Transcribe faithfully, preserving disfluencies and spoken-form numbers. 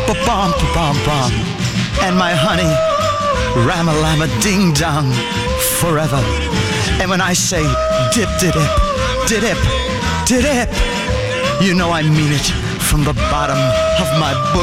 ba-bum, ba-bum, bum. And my honey, ram-a-lam-a ding-dong, forever. And when I say dip, dip, dip, dip, dip, you know I mean it from the bottom of my book.